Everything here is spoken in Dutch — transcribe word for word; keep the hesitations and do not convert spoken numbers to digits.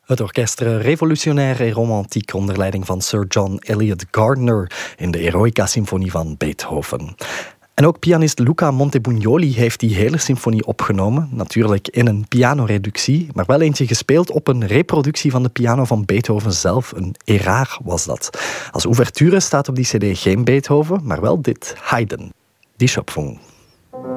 Het orkestre Revolutionaire et Romantique onder leiding van Sir John Eliot Gardiner in de Eroica-symfonie van Beethoven. En ook pianist Luca Montebugnoli heeft die hele symfonie opgenomen. Natuurlijk in een pianoreductie, maar wel eentje gespeeld op een reproductie van de piano van Beethoven zelf. Een Erard was dat. Als ouverture staat op die cd geen Beethoven, maar wel dit, Haydn, die Schöpfung.